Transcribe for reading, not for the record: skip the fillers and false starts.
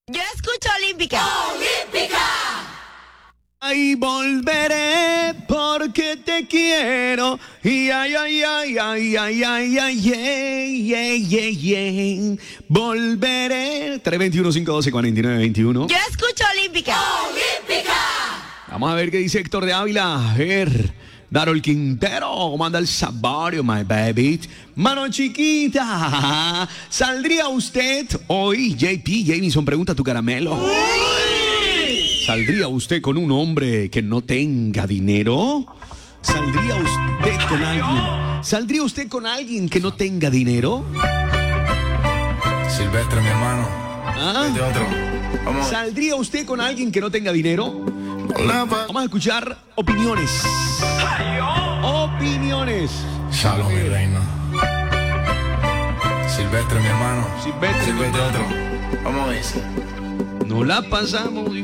Yo escucho Olímpica. ¡Olímpica! Ay, volveré porque te quiero. Y ay, ay, ay, ay, ay, ay, ay, volveré. 321-512-4921. Yo escucho Olímpica. ¡Olímpica! Vamos a ver qué dice Héctor de Ávila. A ver, Darol Quintero, ¿cómo anda el saborio, my baby? Mano chiquita, ¿saldría usted hoy? Jamison pregunta tu caramelo. ¿Saldría usted con un hombre que no tenga dinero? ¿Saldría usted con alguien que no tenga dinero? Silvestre, mi hermano. ¿Ah? Este otro. Vamos. ¿Saldría usted con alguien que no tenga dinero? Vamos a escuchar opiniones. Opiniones. Shalom, mi reina. Silvestre, mi hermano. Silvestre, Silvestre, otro. Vamos a ver. No la pasamos.